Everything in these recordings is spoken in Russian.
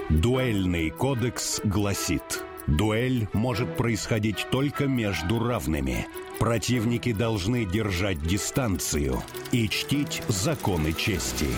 Дуэльный кодекс гласит: дуэль может происходить только между равными. Противники должны держать дистанцию и чтить законы чести.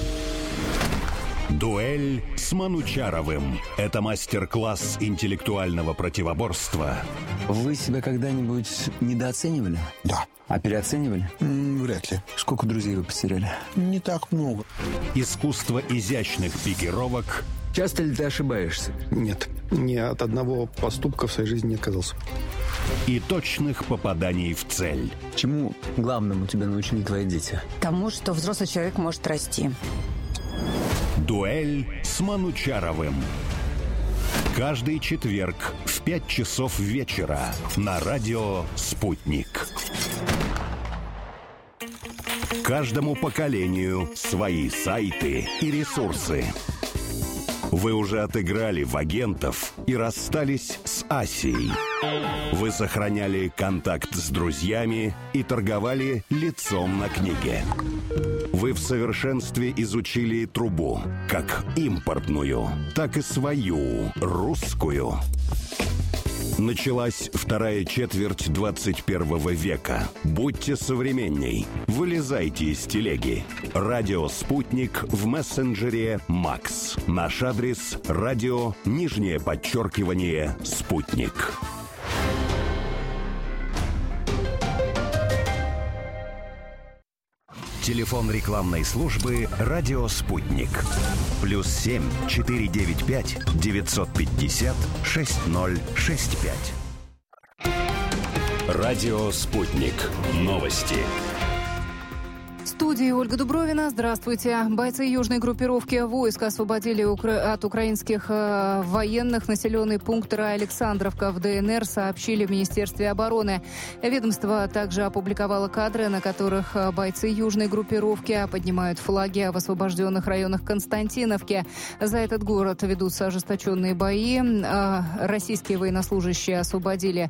Дуэль с Манучаровым. Это мастер-класс интеллектуального противоборства. Вы себя когда-нибудь недооценивали? Да. А переоценивали? Вряд ли. Сколько друзей вы потеряли? Не так много. Искусство изящных пикировок. Часто ли ты ошибаешься? Нет. Ни от одного поступка в своей жизни не отказался. И точных попаданий в цель. Чему главному тебя научили твои дети? Тому, что взрослый человек может расти. Дуэль с Манучаровым. Каждый четверг в 5 часов вечера на радио «Спутник». Каждому поколению свои сайты и ресурсы. Вы уже отыграли в агентов и расстались с Асией. Вы сохраняли контакт с друзьями и торговали лицом на книге. Вы в совершенстве изучили трубу, как импортную, так и свою, русскую. Началась вторая четверть 21 века. Будьте современней. Вылезайте из телеги. Радио «Спутник» в мессенджере «Макс». Наш адрес – радио _ «Спутник». Телефон рекламной службы «Радио Спутник». +7 495 950 6065. Радио Спутник. Новости. В студии Ольга Дубровина. Здравствуйте. Бойцы южной группировки войск освободили от украинских военных населенный пункт Александровка в ДНР, сообщили в Министерстве обороны. Ведомство также опубликовало кадры, на которых бойцы южной группировки поднимают флаги в освобожденных районах Константиновки. За этот город ведутся ожесточенные бои. Российские военнослужащие освободили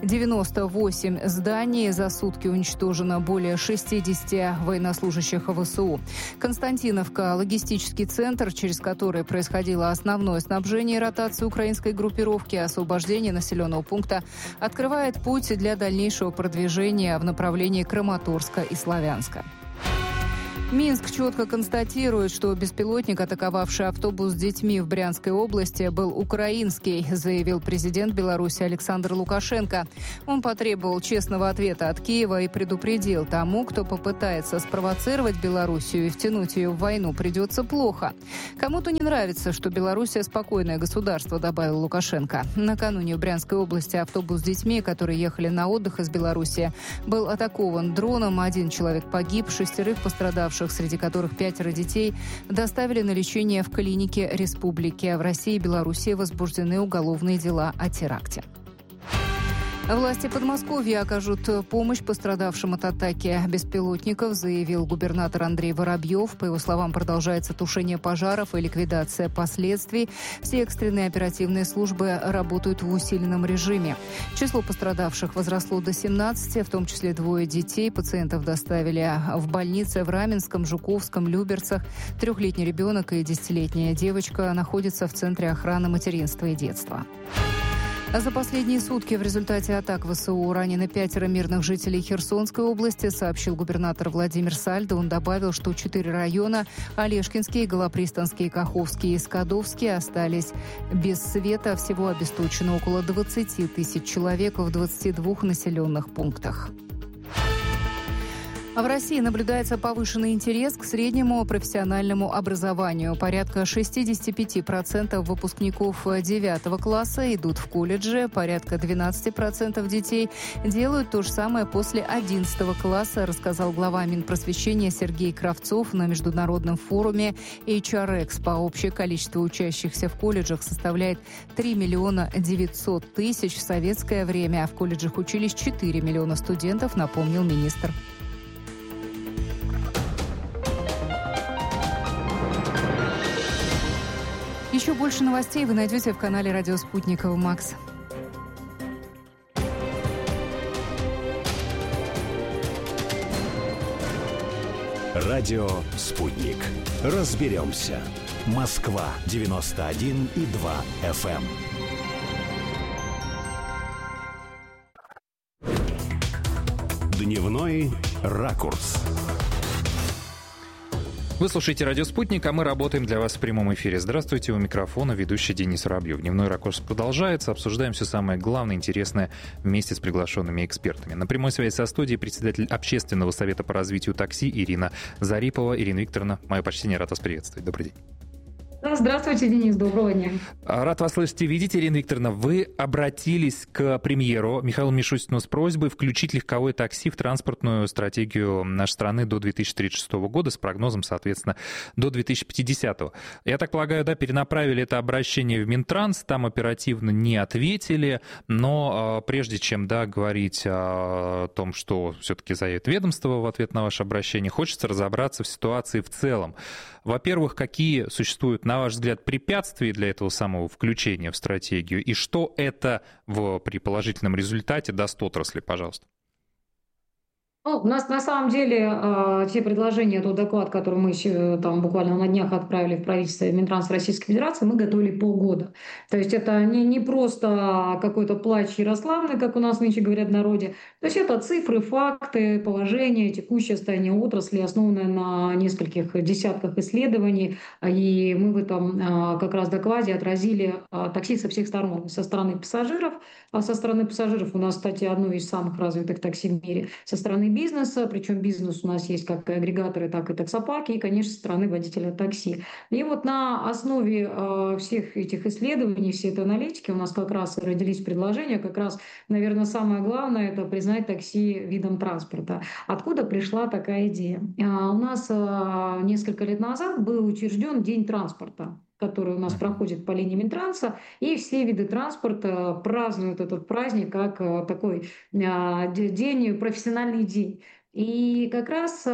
98 зданий. За сутки уничтожено более 60 военнослужащих ВСУ. Константиновка – логистический центр, через который происходило основное снабжение и ротация украинской группировки. Освобождение населенного пункта открывает путь для дальнейшего продвижения в направлении Краматорска и Славянска. Минск четко констатирует, что беспилотник, атаковавший автобус с детьми в Брянской области, был украинский, заявил президент Беларуси Александр Лукашенко. Он потребовал честного ответа от Киева и предупредил: тому, кто попытается спровоцировать Белоруссию и втянуть ее в войну, придется плохо. Кому-то не нравится, что Белоруссия спокойное государство, добавил Лукашенко. Накануне в Брянской области автобус с детьми, которые ехали на отдых из Беларуси, был атакован дроном. 1 человек погиб, 6 пострадавших, среди которых 5 детей, доставили на лечение в клинике республики. В России и Белоруссии возбуждены уголовные дела о теракте. Власти Подмосковья окажут помощь пострадавшим от атаки беспилотников, заявил губернатор Андрей Воробьев. По его словам, продолжается тушение пожаров и ликвидация последствий. Все экстренные оперативные службы работают в усиленном режиме. Число пострадавших возросло до 17, в том числе 2 детей. Пациентов доставили в больницы в Раменском, Жуковском, Люберцах. 3-летний ребенок и 10-летняя девочка находятся в Центре охраны материнства и детства. За последние сутки в результате атак ВСУ ранены 5 мирных жителей Херсонской области, сообщил губернатор Владимир Сальдо. Он добавил, что 4 района – Олешкинский, Голопристанский, Каховский и Скадовский – остались без света. Всего обесточено около 20 тысяч человек в 22 населенных пунктах. А в России наблюдается повышенный интерес к среднему профессиональному образованию. Порядка 65% выпускников 9 класса идут в колледжи. Порядка 12% детей делают то же самое после 11 класса, рассказал глава Минпросвещения Сергей Кравцов на международном форуме HR Expo. Общее количество учащихся в колледжах составляет 3 900 000. В советское время в колледжах учились 4 миллиона студентов, напомнил министр. Еще больше новостей вы найдете в канале «Радио Спутникова Макс». Радио «Спутник». Разберемся. Москва 91,2 FM. Дневной ракурс. Вы слушаете «Радио Спутник», а мы работаем для вас в прямом эфире. Здравствуйте, у микрофона ведущий Денис Воробьев. Дневной ракурс продолжается. Обсуждаем все самое главное, интересное вместе с приглашенными экспертами. На прямой связи со студией председатель Общественного совета по развитию такси Ирина Зарипова. Ирина Викторовна, мое почтение, рад вас приветствовать. Добрый день. Здравствуйте, Денис, доброго дня. Рад вас слышать и видеть, Ирина Викторовна. Вы обратились к премьеру Михаилу Мишустину с просьбой включить легковое такси в транспортную стратегию нашей страны до 2036 года с прогнозом, соответственно, до 2050. Я так полагаю, да, перенаправили это обращение в Минтранс, там оперативно не ответили, но прежде чем, да, говорить о том, что все-таки заявит ведомство в ответ на ваше обращение, хочется разобраться в ситуации в целом. Во-первых, какие существуют, на ваш взгляд, препятствия для этого самого включения в стратегию, и что это при положительном результате даст отрасли, пожалуйста? Ну, у нас на самом деле те предложения, тот доклад, который мы там буквально на днях отправили в правительство Минтранс Российской Федерации, мы готовили полгода. То есть это не просто какой-то плач Ярославны, как у нас нынче говорят в народе. То есть это цифры, факты, положение, текущее состояние отрасли, основанное на нескольких десятках исследований. И мы в этом как раз докладе отразили такси со всех сторон. Со стороны пассажиров, а со стороны пассажиров у нас, кстати, одно из самых развитых такси в мире, со стороны бизнеса, причем бизнес у нас есть как агрегаторы, так и таксопарки, и, конечно, со стороны водителя такси. И вот на основе всех этих исследований, всей этой аналитики у нас как раз родились предложения, как раз, наверное, самое главное — это признать такси видом транспорта. Откуда пришла такая идея? У нас несколько лет назад был учрежден День транспорта, который у нас проходит по линии Минтранса, и все виды транспорта празднуют этот праздник как такой день, профессиональный день. И как раз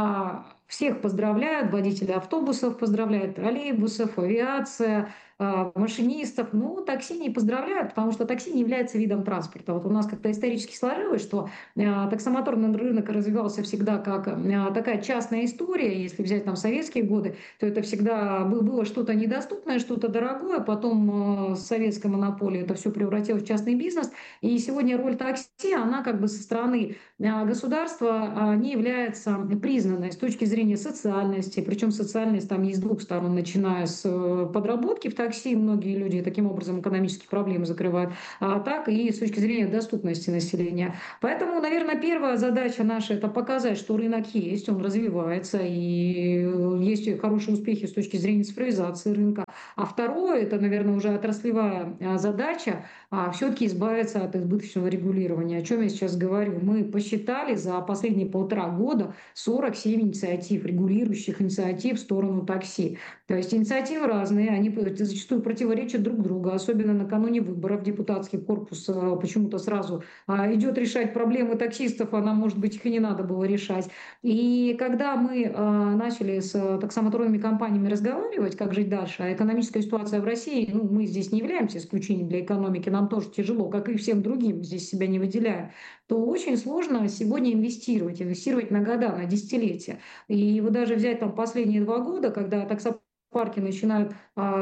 всех поздравляют, водители автобусов поздравляют, троллейбусов, авиация, машинистов. Но такси не поздравляют, потому что такси не является видом транспорта. Вот у нас как-то исторически сложилось, что таксомоторный рынок развивался всегда как такая частная история. Если взять там советские годы, то это всегда было что-то недоступное, что-то дорогое. Потом с советской монополией это все превратилось в частный бизнес. И сегодня роль такси, она как бы со стороны государства не является признанной с точки зрения социальности. Причем социальность там есть с двух сторон, начиная с подработки в такси. Многие люди таким образом экономические проблемы закрывают, так и с точки зрения доступности населения. Поэтому, наверное, первая задача наша — это показать, что рынок есть, он развивается, и есть хорошие успехи с точки зрения цифровизации рынка. А второе — это, наверное, уже отраслевая задача все-таки избавиться от избыточного регулирования. О чем я сейчас говорю? Мы посчитали за последние 1,5 года 47 инициатив, регулирующих инициатив в сторону такси. То есть инициативы разные, они зачастую противоречат друг другу, особенно накануне выборов. Депутатский корпус почему-то сразу идет решать проблемы таксистов, а нам, может быть, их и не надо было решать. И когда мы начали с таксомоторными компаниями разговаривать, как жить дальше, а экономическая ситуация в России, мы здесь не являемся исключением для экономики, нам тоже тяжело, как и всем другим, здесь себя не выделяем, то очень сложно сегодня инвестировать на года, на десятилетия. И вот даже взять там последние 2 года, когда таксопарки начинают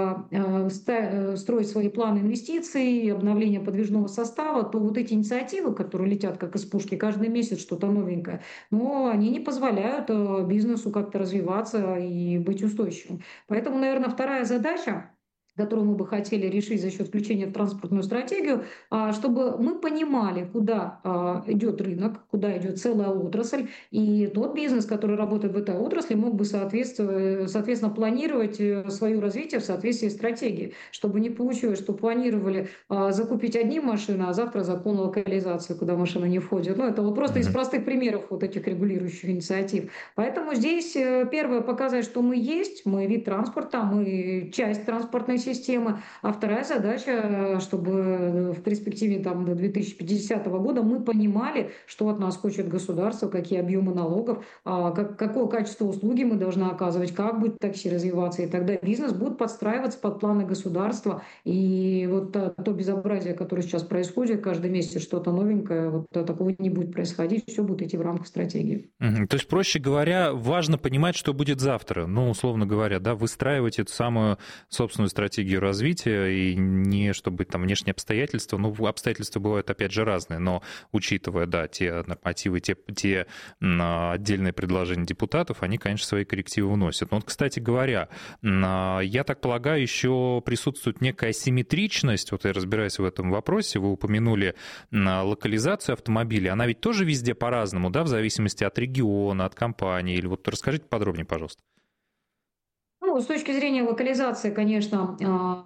строить свои планы инвестиций, обновления подвижного состава, то вот эти инициативы, которые летят как из пушки, каждый месяц что-то новенькое, но они не позволяют бизнесу как-то развиваться и быть устойчивым. Поэтому, наверное, вторая задача, которую мы бы хотели решить за счет включения в транспортную стратегию, чтобы мы понимали, куда идет рынок, куда идет целая отрасль, и тот бизнес, который работает в этой отрасли, мог бы соответственно планировать свое развитие в соответствии с стратегией, чтобы не получилось, что планировали закупить одни машины, а завтра закон о локализации, куда машина не входит. Это вот просто из простых примеров вот этих регулирующих инициатив. Поэтому здесь первое — показать, что мы есть, мы вид транспорта, мы часть транспортной системы, системы. А вторая задача, чтобы в перспективе там, до 2050 года мы понимали, что от нас хочет государство, какие объемы налогов, какое качество услуги мы должны оказывать, как будет такси развиваться. И тогда бизнес будет подстраиваться под планы государства. И вот то безобразие, которое сейчас происходит, каждый месяц что-то новенькое, вот такого не будет происходить, все будет идти в рамках стратегии. То есть, проще говоря, важно понимать, что будет завтра. Ну, условно говоря, да, выстраивать эту самую собственную стратегию развития, и не чтобы там внешние обстоятельства, ну, обстоятельства бывают, опять же, разные, но учитывая, да, те нормативы, те отдельные предложения депутатов, они, конечно, свои коррективы вносят. Но вот, кстати говоря, я так полагаю, еще присутствует некая асимметричность, вот я разбираюсь в этом вопросе, вы упомянули локализацию автомобилей, она ведь тоже везде по-разному, да, в зависимости от региона, от компании, или вот расскажите подробнее, пожалуйста. Ну, с точки зрения локализации, конечно,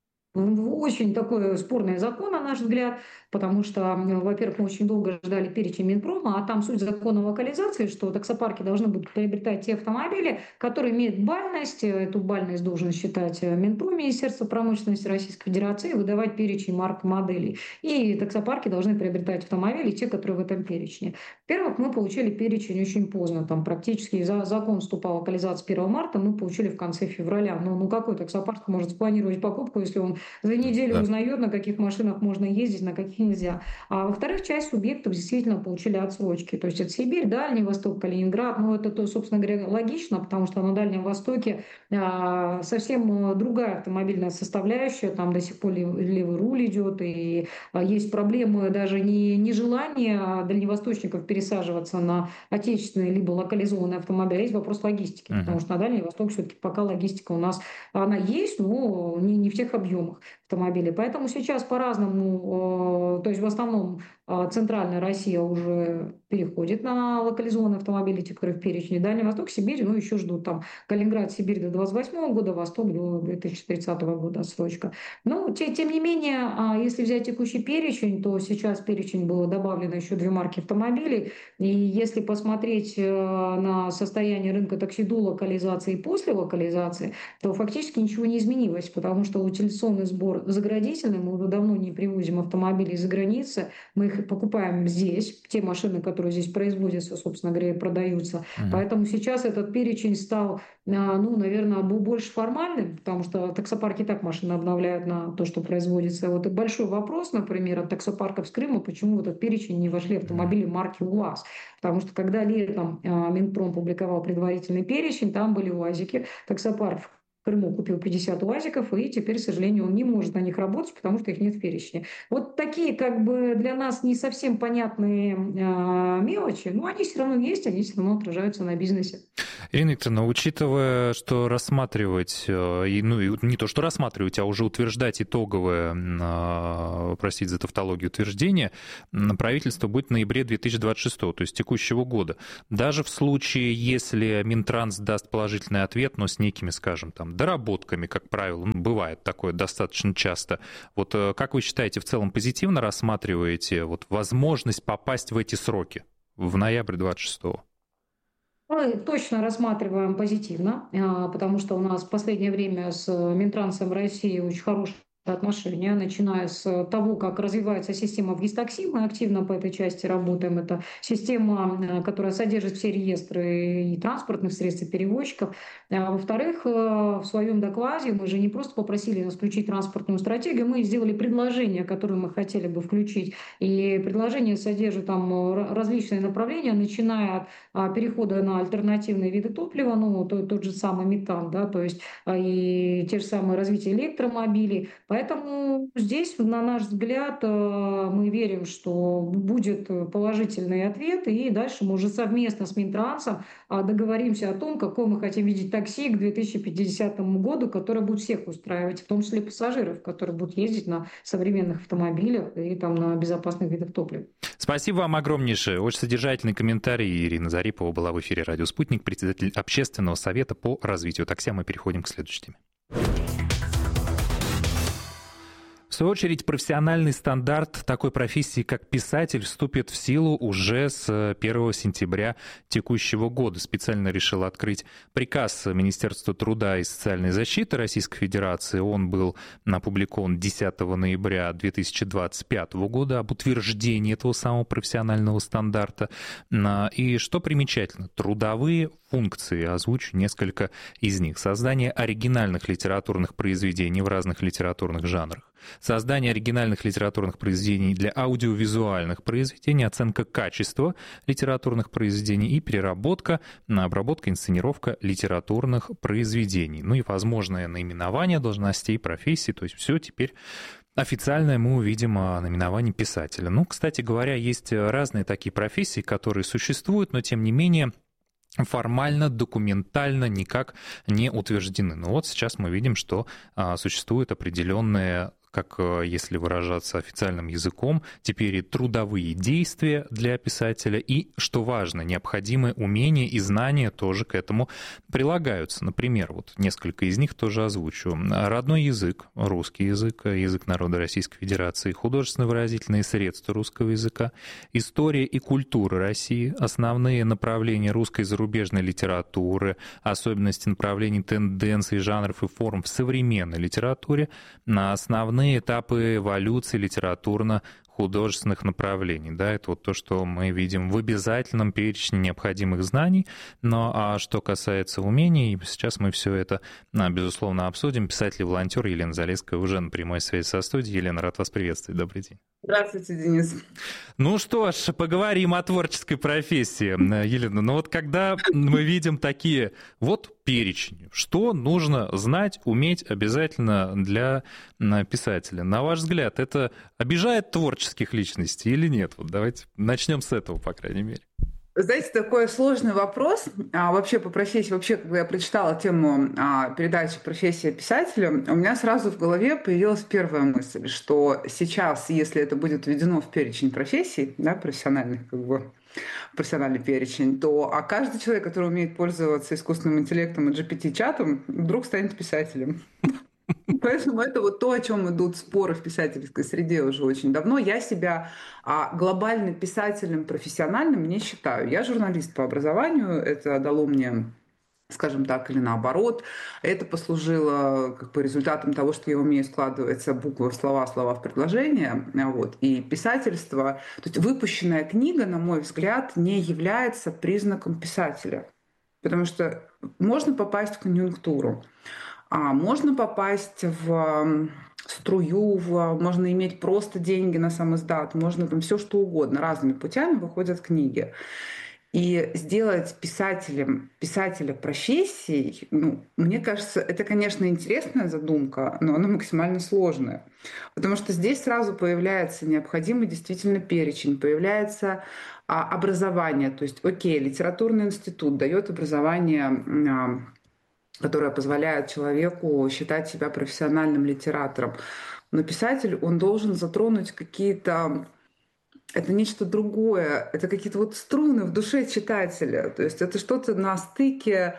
очень такой спорный закон, на наш взгляд, потому что, во-первых, мы очень долго ждали перечень Минпрома, а там суть закона локализации, что таксопарки должны будут приобретать те автомобили, которые имеют бальность, эту бальность должен считать Минпром, Министерство промышленности Российской Федерации, и выдавать перечень марк и моделей. И таксопарки должны приобретать автомобили, те, которые в этом перечне. Во-первых, мы получили перечень очень поздно, там практически закон вступал в локализацию 1 марта, мы получили в конце февраля. Ну какой таксопарк может спланировать покупку, если он за неделю узнает, на каких машинах можно ездить, на каких нельзя. А во-вторых, часть субъектов действительно получили отсрочки. То есть это Сибирь, Дальний Восток, Калининград. Ну, это, собственно говоря, логично, потому что на Дальнем Востоке совсем другая автомобильная составляющая. Там до сих пор левый руль идет, и есть проблемы даже не желания дальневосточников пересаживаться на отечественные либо локализованные автомобили, а есть вопрос логистики. Потому что на Дальний Восток все-таки пока логистика у нас она есть, но не в тех объемах автомобилей. Поэтому сейчас по-разному, то есть в основном центральная Россия уже переходит на локализованные автомобили, те, которые в перечне. Дальний Восток, Сибирь, ну еще ждут там Калининград, Сибирь до 2028 года, Восток до 2030 года отсрочка. Но тем не менее, если взять текущий перечень, то сейчас в перечень было добавлено еще 2 марки автомобилей. И если посмотреть на состояние рынка такси до локализации и после локализации, то фактически ничего не изменилось, потому что утилизационный сбор заградительный, мы уже давно не привозим автомобили из-за границы, мы их покупаем здесь, те машины, которые здесь производятся, собственно говоря, продаются. Поэтому сейчас этот перечень стал, ну, наверное, больше формальным, потому что таксопарки так машины обновляют на то, что производится. Вот и большой вопрос, например, от таксопарков с Крыма, почему в этот перечень не вошли автомобили марки УАЗ. Потому что когда летом Минпром публиковал предварительный перечень, там были УАЗики, таксопарк в Крыму купил 50 УАЗиков, и теперь, к сожалению, он не может на них работать, потому что их нет в перечне. Вот такие как бы для нас не совсем понятные мелочи, но они все равно есть, они все равно отражаются на бизнесе. Ирина Викторовна, учитывая, что рассматривать, ну и не то, что рассматривать, а уже утверждать итоговое, простите за тавтологию, утверждение, правительство будет в ноябре 2026, то есть текущего года. Даже в случае, если Минтранс даст положительный ответ, но с некими, скажем, там, доработками, как правило, бывает такое достаточно часто. Вот как вы считаете, в целом позитивно рассматриваете вот возможность попасть в эти сроки в ноябре 26-го? Мы точно рассматриваем позитивно, потому что у нас в последнее время с Минтрансом России очень хорошие отношения, начиная с того, как развивается система ВГИС-такси. Мы активно по этой части работаем. Это система, которая содержит все реестры и транспортных средств, и перевозчиков. Во-вторых, в своем докладе мы же не просто попросили нас включить транспортную стратегию, мы сделали предложение, которое мы хотели бы включить. И предложение содержит там различные направления, начиная от перехода на альтернативные виды топлива, ну, тот же самый метан, да, то есть и те же самые развитие электромобилей. Поэтому здесь, на наш взгляд, мы верим, что будет положительный ответ, и дальше мы уже совместно с Минтрансом договоримся о том, какой мы хотим видеть такси к 2050 году, которое будет всех устраивать, в том числе пассажиров, которые будут ездить на современных автомобилях и там, на безопасных видах топлива. Спасибо вам огромнейшее. Очень содержательный комментарий. Ирина Зарипова была в эфире «Радио Спутник», председатель Общественного совета по развитию такси. Мы переходим к следующей теме. В свою очередь, профессиональный стандарт такой профессии, как писатель, вступит в силу уже с 1 сентября текущего года. Специально решил открыть приказ Министерства труда и социальной защиты Российской Федерации. Он был опубликован 10 ноября 2025 года об утверждении этого самого профессионального стандарта. И что примечательно, трудовые функции, озвучу несколько из них. Создание оригинальных литературных произведений в разных литературных жанрах. Создание оригинальных литературных произведений для аудиовизуальных произведений, оценка качества литературных произведений и переработка, обработка, инсценировка литературных произведений. Ну и возможное наименование должностей, профессий, то есть все теперь официально мы увидим наименование писателя. Ну, кстати говоря, есть разные такие профессии, которые существуют, но тем не менее формально, документально никак не утверждены. Но вот сейчас мы видим, что существует определенные, как если выражаться официальным языком, теперь и трудовые действия для писателя, и, что важно, необходимые умения и знания тоже к этому прилагаются. Например, вот несколько из них тоже озвучу. Родной язык, русский язык, язык народа Российской Федерации, художественно-выразительные средства русского языка, история и культура России, основные направления русской и зарубежной литературы, особенности направлений, тенденций, жанров и форм в современной литературе, на основные этапы эволюции литературно-художественных направлений. Да, это вот то, что мы видим в обязательном перечне необходимых знаний. Но а что касается умений, сейчас мы все это, безусловно, обсудим. Писатель и волонтер Елена Залесская уже на прямой связи со студией. Елена, рад вас приветствовать. Добрый день. Здравствуйте, Денис. Ну что ж, поговорим о творческой профессии, Елена. Ну вот когда мы видим такие вот перечни, что нужно знать, уметь обязательно для писателя, на ваш взгляд, это обижает творческих личностей или нет? Вот давайте начнем с этого, по крайней мере. Знаете, такой сложный вопрос. Вообще по профессии, когда я прочитала тему передачи «Профессия писателя», у меня сразу в голове появилась первая мысль, что сейчас, если это будет введено в перечень профессий, да, профессиональный перечень, то каждый человек, который умеет пользоваться искусственным интеллектом и GPT-чатом, вдруг станет писателем. Поэтому это вот то, о чем идут споры в писательской среде уже очень давно. Я себя глобальным писателем профессиональным не считаю. Я журналист по образованию, это дало мне, скажем так, или наоборот. Это послужило результатом того, что я умею складывать буквы в слова, слова в предложения. Вот. И писательство, то есть выпущенная книга, на мой взгляд, не является признаком писателя. Потому что можно попасть в конъюнктуру. Можно попасть в струю, можно иметь просто деньги на сам издат, можно там все что угодно, разными путями выходят книги. И сделать писателя профессией, мне кажется, это, конечно, интересная задумка, но она максимально сложная. Потому что здесь сразу появляется необходимый действительно перечень, появляется образование. То есть, литературный институт дает образование, которая позволяет человеку считать себя профессиональным литератором. Но писатель, он должен затронуть какие-то... Это нечто другое, это какие-то вот струны в душе читателя. То есть это что-то на стыке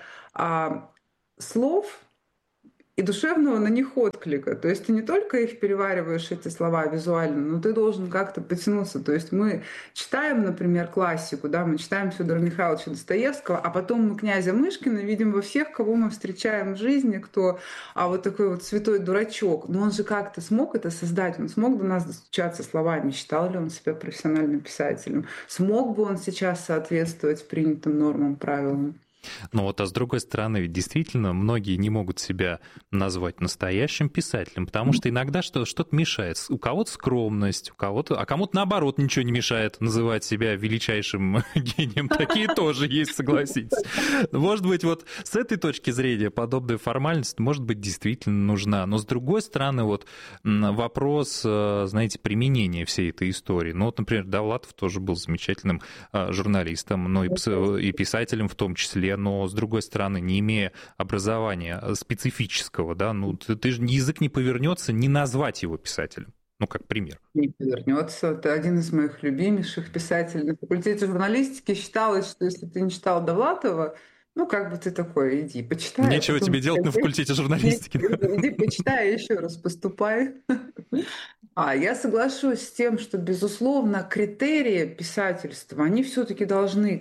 слов и душевного на них отклика. То есть ты не только их перевариваешь, эти слова, визуально, но ты должен как-то потянуться. То есть мы читаем, например, классику, да, мы читаем Фёдора Михайловича Достоевского, а потом мы князя Мышкина видим во всех, кого мы встречаем в жизни, кто вот такой вот святой дурачок. Но он же как-то смог это создать, он смог до нас достучаться словами, считал ли он себя профессиональным писателем, смог бы он сейчас соответствовать принятым нормам, правилам. Но вот, а с другой стороны, ведь действительно многие не могут себя назвать настоящим писателем, потому что иногда что-то мешает. У кого-то скромность, у кого-то, а кому-то наоборот ничего не мешает называть себя величайшим гением. Такие тоже есть, согласитесь. Может быть, вот с этой точки зрения подобная формальность, может быть, действительно нужна. Но с другой стороны, вот вопрос, знаете, применения всей этой истории. Ну вот, например, Довлатов тоже был замечательным журналистом, но и писателем в том числе. Но, с другой стороны, не имея образования специфического, да, ты же язык не повернется не назвать его писателем. Как пример. Не повернется. Это один из моих любимейших писателей. На факультете журналистики считалось, что если ты не читал Довлатова, Ну, как бы ты такой, иди, почитай. Нечего тебе делать на факультете журналистики. Иди, почитай, еще раз поступай. Я соглашусь с тем, что, безусловно, критерии писательства, они все-таки должны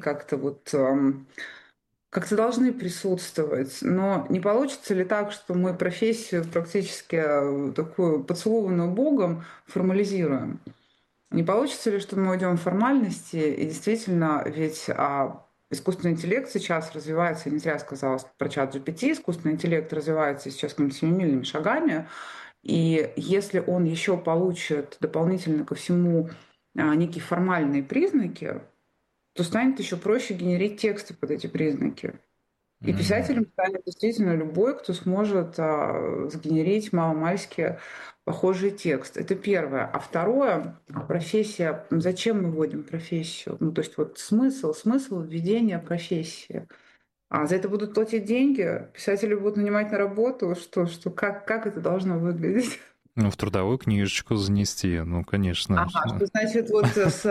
как-то должны присутствовать. Но не получится ли так, что мы профессию практически такую поцелованную Богом формализируем? Не получится ли, что мы уйдем в формальности, и действительно, ведь искусственный интеллект сейчас развивается, не зря сказала про чат GPT, искусственный интеллект развивается сейчас семимильными шагами, и если он еще получит дополнительно ко всему некие формальные признаки, то станет еще проще генерить тексты под эти признаки. И писателем станет действительно любой, кто сможет сгенерить маломальски похожий текст. Это первое. А второе, профессия. Зачем мы вводим профессию? Ну, то есть вот смысл введения профессии. За это будут платить деньги, писатели будут нанимать на работу. Как это должно выглядеть? Ну, в трудовую книжечку занести, ну, конечно. Что значит вот с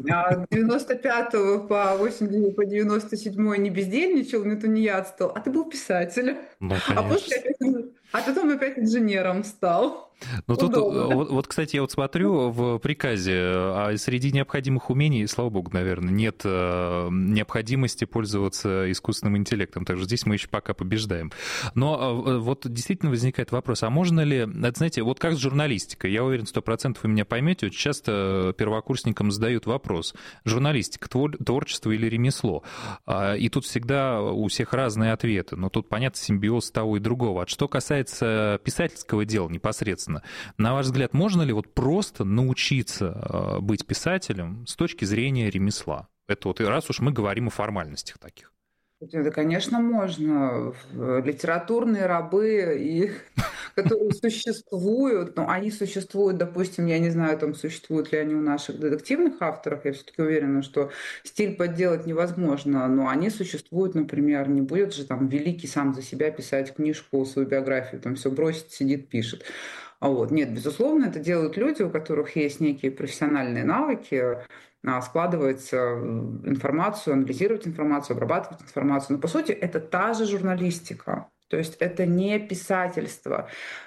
95 по 80, по 97 не бездельничал, не тунеядствовал, а ты был писателем. Ну, Потом опять инженером стал. Ну, тут, вот, кстати, я вот смотрю в приказе, среди необходимых умений, слава богу, наверное, нет необходимости пользоваться искусственным интеллектом. Так что здесь мы еще пока побеждаем. Но вот действительно возникает вопрос, а можно ли, это, знаете, вот как с журналистикой, я уверен, 100% вы меня поймете, очень часто первокурсникам задают вопрос, журналистика, творчество или ремесло? И тут всегда у всех разные ответы, но тут, понятно, симбиоз того и другого. А что касается писательского дела непосредственно, на ваш взгляд, можно ли вот просто научиться быть писателем с точки зрения ремесла? Это вот раз уж мы говорим о формальностях таких. Да, конечно, можно. Литературные рабы, которые существуют, но они существуют, допустим, я не знаю, там существуют ли они у наших детективных авторов, я все-таки уверена, что стиль подделать невозможно, но они существуют, например, не будет же там великий сам за себя писать книжку, свою биографию, там все бросит, сидит, пишет. Нет, безусловно, это делают люди, у которых есть некие профессиональные навыки, складывать информацию, анализировать информацию, обрабатывать информацию. Но, по сути, это та же журналистика. То есть это не писательство.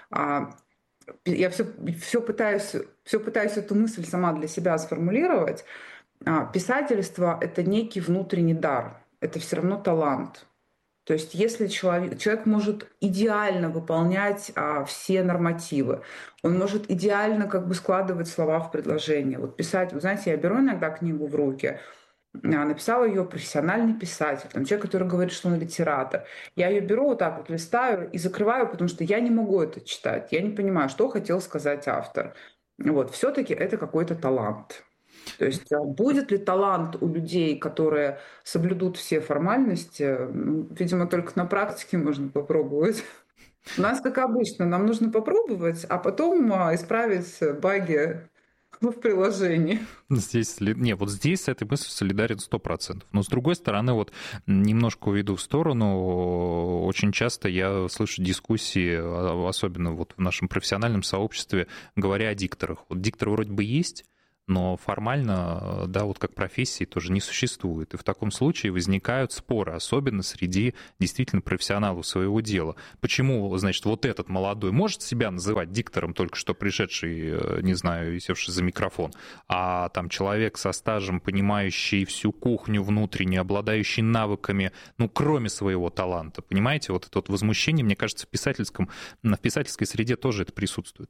Я все пытаюсь эту мысль сама для себя сформулировать. Писательство — это некий внутренний дар. Это все равно талант. То есть если человек может идеально выполнять все нормативы, он может идеально складывать слова в предложение. Вот писать, вы знаете, я беру иногда книгу в руки, написал ее профессиональный писатель, человек, который говорит, что он литератор. Я ее беру вот так вот, листаю и закрываю, потому что я не могу это читать. Я не понимаю, что хотел сказать автор. Все-таки это какой-то талант. То есть будет ли талант у людей, которые соблюдут все формальности? Видимо, только на практике можно попробовать. У нас, как обычно, нам нужно попробовать, а потом исправить баги в приложении. Вот здесь с этой мыслью солидарен 100%. Но с другой стороны, вот немножко уведу в сторону, очень часто я слышу дискуссии, особенно вот в нашем профессиональном сообществе, говоря о дикторах. Вот диктор вроде бы есть, но формально, да, вот как профессии тоже не существует. И в таком случае возникают споры, особенно среди действительно профессионалов своего дела. Почему, значит, вот этот молодой может себя называть диктором, только что пришедший, не знаю, севший за микрофон, а там человек со стажем, понимающий всю кухню внутренне, обладающий навыками, кроме своего таланта. Понимаете, вот это вот возмущение, мне кажется, в писательской среде тоже это присутствует.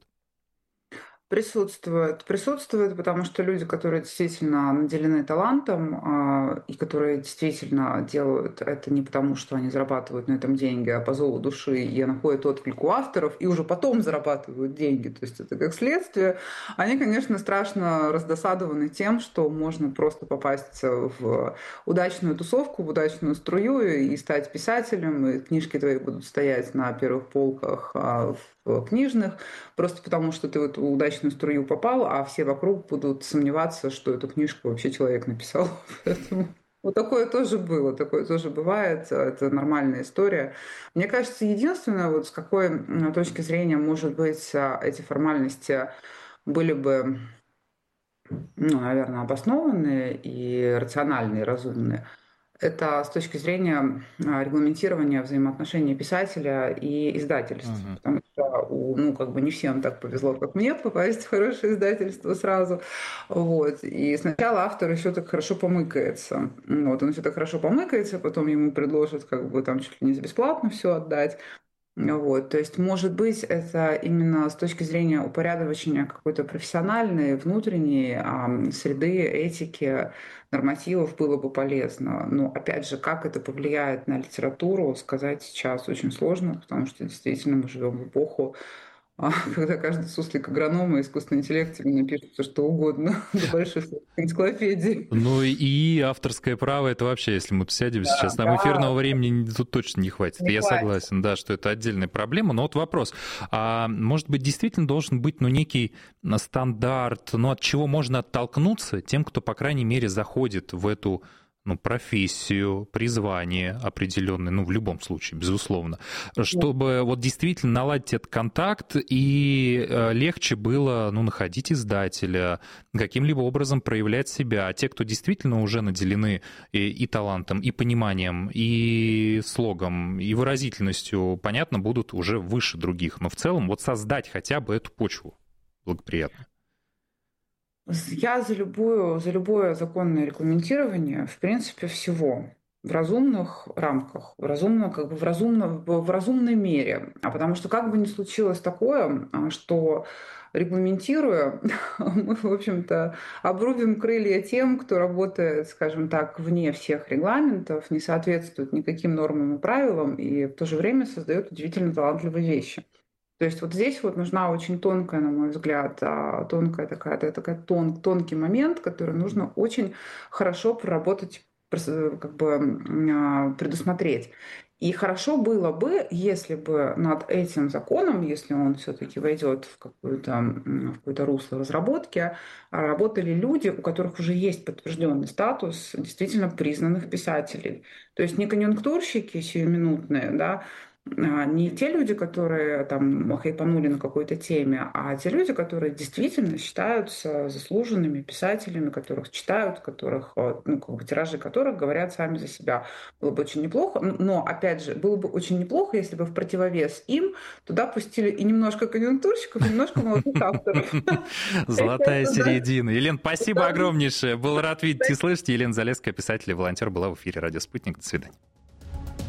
Присутствует, потому что люди, которые действительно наделены талантом и которые действительно делают это не потому, что они зарабатывают на этом деньги, а по зову души и находят отклик у авторов, и уже потом зарабатывают деньги, то есть это как следствие, они, конечно, страшно раздосадованы тем, что можно просто попасть в удачную тусовку, в удачную струю и стать писателем, и книжки твои будут стоять на первых полках книжных, просто потому что ты в эту удачную струю попал, а все вокруг будут сомневаться, что эту книжку вообще человек написал. Поэтому такое тоже было, такое тоже бывает, это нормальная история. Мне кажется, единственное, с какой точки зрения, может быть, эти формальности были бы, наверное, обоснованные и рациональные, и разумные, Это с точки зрения регламентирования взаимоотношений писателя и издательства. Потому что не всем так повезло, как мне, попасть в хорошее издательство сразу. Вот. И сначала автор еще так хорошо помыкается. Он еще так хорошо помыкается, потом ему предложат там чуть ли не за бесплатно все отдать. Вот, то есть, может быть, это именно с точки зрения упорядочения какой-то профессиональной, внутренней среды, этики, нормативов было бы полезно. Но, опять же, как это повлияет на литературу, сказать сейчас очень сложно, потому что действительно мы живем в эпоху, когда каждый суслик агронома и искусственный интеллект тебе напишет все, что угодно, до большой энциклопедии. Ну и авторское право, это вообще, если мы сядем сейчас, нам эфирного времени тут точно не хватит. Я согласен, да, что это отдельная проблема. Но вот вопрос, а может быть, действительно должен быть некий стандарт, от чего можно оттолкнуться тем, кто, по крайней мере, заходит в эту профессию, призвание определенное, в любом случае, безусловно, чтобы действительно наладить этот контакт и легче было, находить издателя, каким-либо образом проявлять себя. А те, кто действительно уже наделены и талантом, и пониманием, и слогом, и выразительностью, понятно, будут уже выше других. Но в целом создать хотя бы эту почву благоприятную. Я за любое законное регламентирование, в принципе, всего в разумных рамках, в разумной мере. Потому что как бы ни случилось такое, что регламентируя, мы, в общем-то, обрубим крылья тем, кто работает, скажем так, вне всех регламентов, не соответствует никаким нормам и правилам и в то же время создает удивительно талантливые вещи. То есть здесь нужна очень тонкая, на мой взгляд, тонкий момент, который нужно очень хорошо проработать, предусмотреть. И хорошо было бы, если бы над этим законом, если он все-таки войдет в какое-то русло разработки, работали люди, у которых уже есть подтвержденный статус действительно признанных писателей. То есть не конъюнктурщики сиюминутные, да, не те люди, которые хайпанули на какой-то теме, а те люди, которые действительно считаются заслуженными писателями, которых читают, тиражи которых говорят сами за себя. Было бы очень неплохо, но, опять же, было бы очень неплохо, если бы в противовес им туда пустили и немножко конъюнктурщиков, и немножко молодых авторов. Золотая середина. Елена, спасибо огромнейшее. Был рад видеть и слышать. Елена Залесская, писатель и волонтер, была в эфире «Радио Спутник». До свидания.